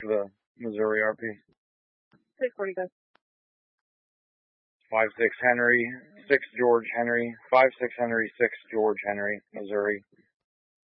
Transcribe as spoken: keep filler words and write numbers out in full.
the Missouri R P. six forty, go. five six Henry, six George Henry, five six Henry, six George Henry, Missouri.